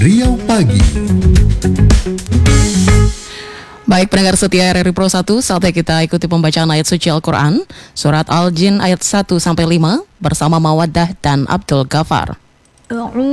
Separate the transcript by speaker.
Speaker 1: Riau Pagi.
Speaker 2: Baik pendengar setia RRI Pro 1, saatnya kita ikuti pembacaan ayat suci Al-Quran, Surat Al-Jin ayat 1-5 bersama Mawaddah dan Abdul Ghafar.